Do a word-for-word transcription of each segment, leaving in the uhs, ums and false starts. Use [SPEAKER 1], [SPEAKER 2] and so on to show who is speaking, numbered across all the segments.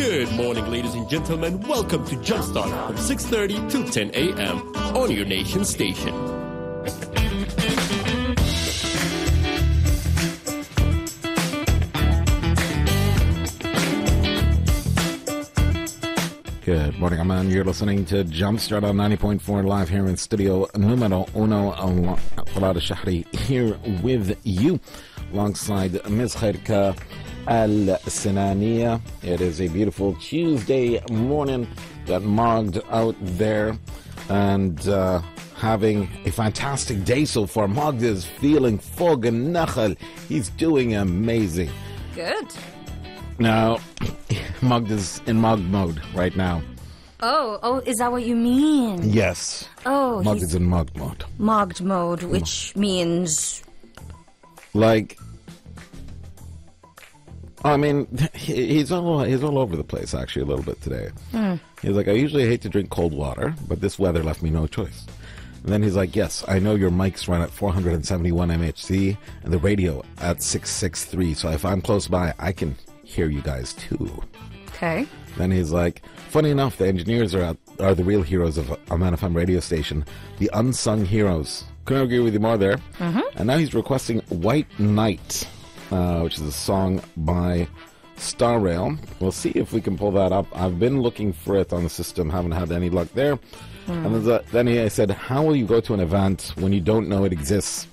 [SPEAKER 1] Good morning, ladies and gentlemen. Welcome to Jumpstart from six thirty to ten a.m. on your nation station.
[SPEAKER 2] Good morning, Amman. You're listening to Jumpstart on ninety point four live here in studio numero uno. Farad Shahri here with you alongside Miz Khairka Al-Sinaniya. It is a beautiful Tuesday morning. Got Mogd out there and uh, having a fantastic day so far. Mogd is feeling fog and nakhal. He's doing amazing.
[SPEAKER 3] Good.
[SPEAKER 2] Now, Mogd is in Mogd mode right now.
[SPEAKER 3] Oh, oh, is that what you mean?
[SPEAKER 2] Yes.
[SPEAKER 3] Oh,
[SPEAKER 2] Mogd
[SPEAKER 3] he's
[SPEAKER 2] is in Mogd mode.
[SPEAKER 3] Mogd mode, which means...
[SPEAKER 2] Like... I mean, he, he's all he's all over the place, actually, a little bit today. Mm. He's like, I usually hate to drink cold water, but this weather left me no choice. And then he's like, yes, I know your mics run at four hundred seventy-one M H C and the radio at six sixty-three, so if I'm close by, I can hear you guys too.
[SPEAKER 3] Okay.
[SPEAKER 2] Then he's like, funny enough, the engineers are, are the real heroes of Amman F M radio station, the unsung heroes. Couldn't agree with you more there. Mm-hmm. And now he's requesting White Knight, Uh, which is a song by Star Rail. We'll see if we can pull that up. I've been looking for it on the system, haven't had any luck there. Mm. And a, then he said, how will you go to an event when you don't know it exists?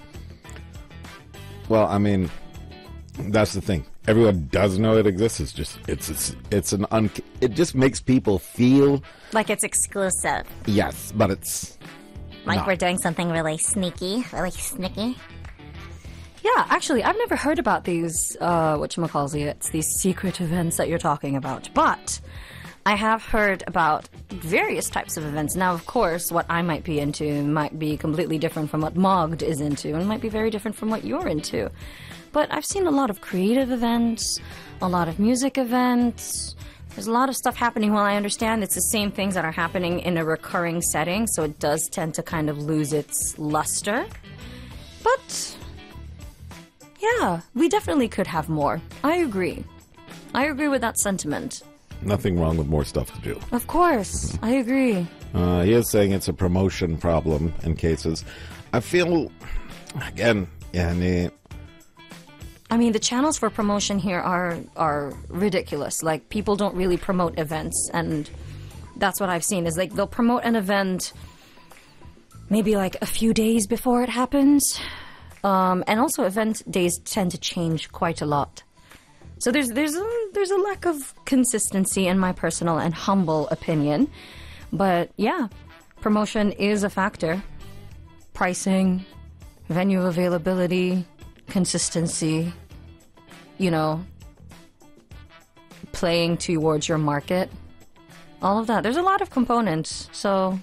[SPEAKER 2] Well, I mean, that's the thing. Everyone does know it exists. It's just, it's, it's, it's an, un- it just makes people feel
[SPEAKER 4] like it's exclusive.
[SPEAKER 2] Yes, but it's
[SPEAKER 4] like
[SPEAKER 2] not.
[SPEAKER 4] We're doing something really sneaky, really sneaky.
[SPEAKER 3] Yeah, actually, I've never heard about these, uh, whatchamacallit, these secret events that you're talking about. But I have heard about various types of events. Now, of course, what I might be into might be completely different from what Mogd is into, and might be very different from what you're into. But I've seen a lot of creative events, a lot of music events. There's a lot of stuff happening. While I understand it's the same things that are happening in a recurring setting, so it does tend to kind of lose its luster. But... yeah, we definitely could have more. I agree. I agree with that sentiment.
[SPEAKER 2] Nothing wrong with more stuff to do.
[SPEAKER 3] Of course, I agree.
[SPEAKER 2] Uh, he is saying it's a promotion problem in cases. I feel, again, yeah,
[SPEAKER 3] I mean, the channels for promotion here are are ridiculous. Like, people don't really promote events, and that's what I've seen, is like they'll promote an event maybe like a few days before it happens. Um, and also, event days tend to change quite a lot. So there's there's a, there's a lack of consistency in my personal and humble opinion. But yeah, promotion is a factor. Pricing, venue availability, consistency, you know, playing towards your market, all of that. There's a lot of components, so...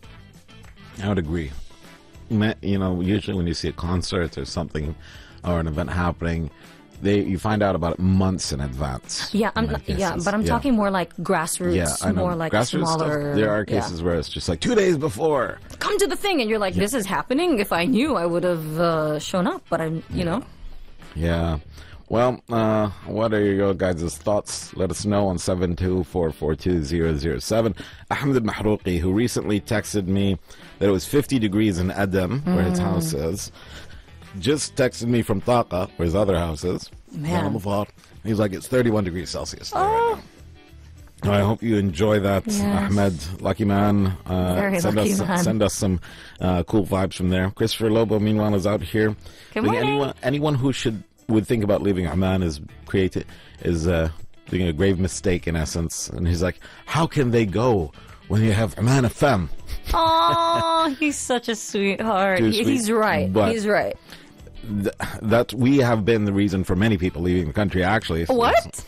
[SPEAKER 2] I would agree. You know, usually when you see a concert or something or an event happening, they you find out about it months in advance.
[SPEAKER 3] Yeah, I'm not, yeah, but I'm yeah. talking more like grassroots,
[SPEAKER 2] yeah, I know.
[SPEAKER 3] more like
[SPEAKER 2] grassroots
[SPEAKER 3] smaller.
[SPEAKER 2] Stuff, there are cases yeah. where it's just like two days before.
[SPEAKER 3] Come to the thing, and you're like, "This is happening." If I knew, I would have uh, shown up. But I'm, you
[SPEAKER 2] yeah.
[SPEAKER 3] know.
[SPEAKER 2] Yeah. Well, uh, what are your guys' thoughts? Let us know on seven two four four two zero zero seven. Ahmed Mahrouqi, who recently texted me that it was fifty degrees in Adam, where mm. his house is, just texted me from Taqa, where his other house is.
[SPEAKER 3] Man.
[SPEAKER 2] He's like, it's thirty-one degrees Celsius
[SPEAKER 3] oh.
[SPEAKER 2] right now. I hope you enjoy that,
[SPEAKER 3] yes.
[SPEAKER 2] Ahmed. Lucky man. Uh,
[SPEAKER 3] Very
[SPEAKER 2] send
[SPEAKER 3] lucky
[SPEAKER 2] us,
[SPEAKER 3] man.
[SPEAKER 2] Send us some uh, cool vibes from there. Christopher Lobo, meanwhile, is out here.
[SPEAKER 3] Good morning.
[SPEAKER 2] Anyone, anyone who should would think about leaving Amman is created is uh, doing a grave mistake in essence. And he's like, how can they go when you have Amman F M?
[SPEAKER 3] Oh, he's such a sweetheart.
[SPEAKER 2] Too
[SPEAKER 3] He-
[SPEAKER 2] sweet.
[SPEAKER 3] He's right.
[SPEAKER 2] But-
[SPEAKER 3] He's right.
[SPEAKER 2] Th- that we have been the reason for many people leaving the country, actually.
[SPEAKER 3] What?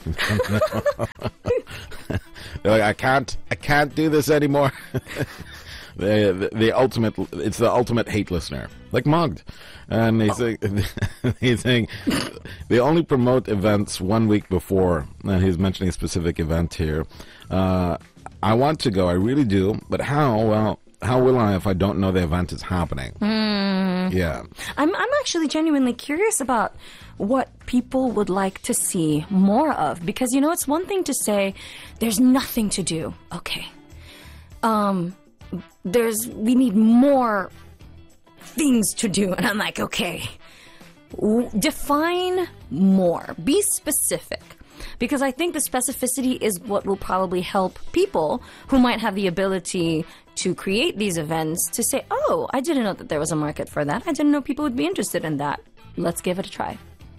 [SPEAKER 2] They're like, I can't, I can't do this anymore. the, the the ultimate, it's the ultimate hate listener, like Mogd, and he's oh. saying, he's saying they only promote events one week before. And he's mentioning a specific event here. Uh, I want to go, I really do, but how? Well, how will I if I don't know the event is happening?
[SPEAKER 3] Mm.
[SPEAKER 2] Yeah.
[SPEAKER 3] I'm I'm actually genuinely curious about what people would like to see more of, because you know it's one thing to say there's nothing to do. Okay. Um there's we need more things to do, and I'm like, okay. W- define more. Be specific. Because I think the specificity is what will probably help people who might have the ability to create these events to say, oh, I didn't know that there was a market for that. I didn't know people would be interested in that. Let's give it a try.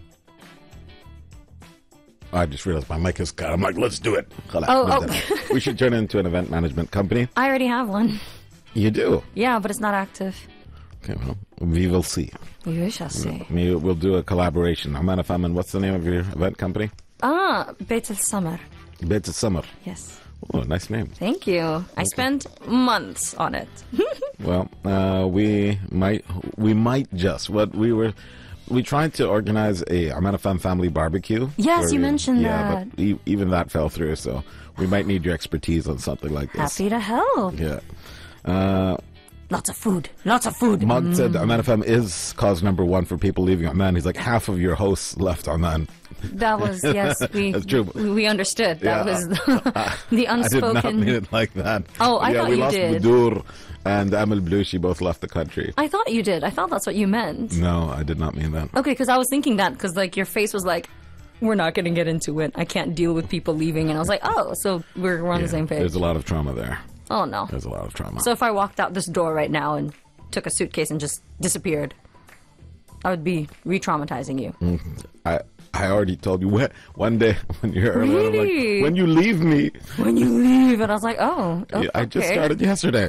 [SPEAKER 2] I just realized my mic is cut. I'm like, let's do it.
[SPEAKER 3] Oh, oh.
[SPEAKER 2] We should turn it into an event management company.
[SPEAKER 3] I already have one.
[SPEAKER 2] You do?
[SPEAKER 3] Yeah, but it's not active.
[SPEAKER 2] Okay, well, we will see.
[SPEAKER 3] We shall see.
[SPEAKER 2] Maybe we'll do a collaboration. Amana Fam, and what's the name of your event company?
[SPEAKER 3] Ah, Beit al-Samar.
[SPEAKER 2] Beit al-Samar.
[SPEAKER 3] Yes.
[SPEAKER 2] Oh, nice name.
[SPEAKER 3] Thank you. I spent months on it.
[SPEAKER 2] Well, uh, we might we might just what we were we tried to organize a Amana Fam family barbecue.
[SPEAKER 3] Yes, you
[SPEAKER 2] we-
[SPEAKER 3] mentioned
[SPEAKER 2] yeah,
[SPEAKER 3] that.
[SPEAKER 2] but e- even that fell through. So we might need your expertise on something like this.
[SPEAKER 3] Happy to help.
[SPEAKER 2] Yeah. Uh,
[SPEAKER 3] Lots of food. Lots of food.
[SPEAKER 2] Mug said Oman F M is cause number one for people leaving Oman. He's like, half of your hosts left Oman.
[SPEAKER 3] That was, yes, we
[SPEAKER 2] That's true.
[SPEAKER 3] we, we understood. That
[SPEAKER 2] Yeah.
[SPEAKER 3] was the, the
[SPEAKER 2] I did not
[SPEAKER 3] unspoken.
[SPEAKER 2] mean it like that.
[SPEAKER 3] Oh, I
[SPEAKER 2] yeah,
[SPEAKER 3] thought
[SPEAKER 2] we
[SPEAKER 3] you
[SPEAKER 2] lost
[SPEAKER 3] did.
[SPEAKER 2] Budur and Amal Blushi both left the country.
[SPEAKER 3] I thought you did. I thought that's what you meant.
[SPEAKER 2] No, I did not mean that.
[SPEAKER 3] Okay, because I was thinking that because like your face was like, we're not going to get into it. I can't deal with people leaving, and I was like, oh, so we're, we're on
[SPEAKER 2] Yeah,
[SPEAKER 3] the same page.
[SPEAKER 2] There's a lot of trauma there.
[SPEAKER 3] Oh no.
[SPEAKER 2] There's a lot of trauma.
[SPEAKER 3] So if I walked out this door right now and took a suitcase and just disappeared, I would be re-traumatizing you.
[SPEAKER 2] I I already told you when, one day when you're early, I'm
[SPEAKER 3] Really?
[SPEAKER 2] like, when you leave me.
[SPEAKER 3] When you leave, and I was like, oh, oh
[SPEAKER 2] Yeah, I just
[SPEAKER 3] okay.
[SPEAKER 2] started yesterday.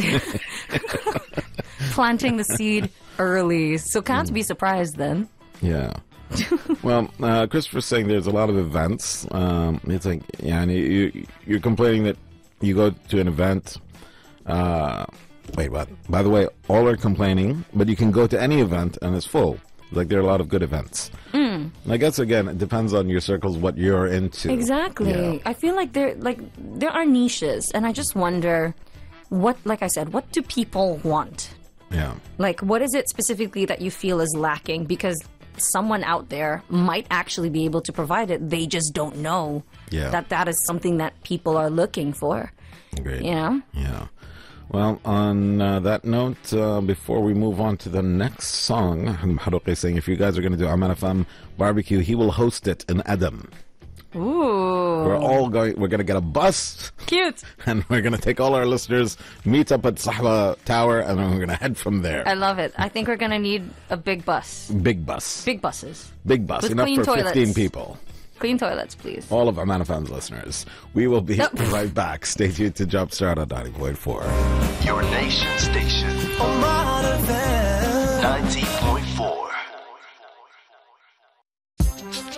[SPEAKER 3] Planting the seed early, so can't be surprised then.
[SPEAKER 2] Yeah. Well, uh, Christopher's saying there's a lot of events. Um, it's like, yeah, and you, you're complaining that you go to an event. Uh, wait, what? By the way, all are complaining, but you can go to any event and it's full. Like, there are a lot of good events. Mm. I guess, again, it depends on your circles, what you're into.
[SPEAKER 3] Exactly.
[SPEAKER 2] Yeah.
[SPEAKER 3] I feel like there, like there are niches, and I just wonder, what, like I said, what do people want?
[SPEAKER 2] Yeah.
[SPEAKER 3] Like, what is it specifically that you feel is lacking? Because someone out there might actually be able to provide it. They just don't know
[SPEAKER 2] Yeah.
[SPEAKER 3] that that is something that people are looking for.
[SPEAKER 2] Great.
[SPEAKER 3] You know?
[SPEAKER 2] Yeah. Well, on uh, that note, uh, before we move on to the next song, Maharuq is saying if you guys are going to do Aman F M barbecue, he will host it in Adam.
[SPEAKER 3] Ooh.
[SPEAKER 2] We're all going. We're going to get a bus,
[SPEAKER 3] Cute.
[SPEAKER 2] and we're going to take all our listeners, meet up at Sahba Tower, and then we're going to head from there.
[SPEAKER 3] I love it. I think we're going to need a big bus.
[SPEAKER 2] Big bus.
[SPEAKER 3] Big buses.
[SPEAKER 2] Big bus.
[SPEAKER 3] with
[SPEAKER 2] Enough
[SPEAKER 3] clean
[SPEAKER 2] for
[SPEAKER 3] toilets.
[SPEAKER 2] fifteen people.
[SPEAKER 3] Clean toilets, please.
[SPEAKER 2] All of Aman F M's listeners. We will be
[SPEAKER 3] Yep.
[SPEAKER 2] right back. Stay tuned to Jumpstart on ninety point four.
[SPEAKER 5] Your nation station.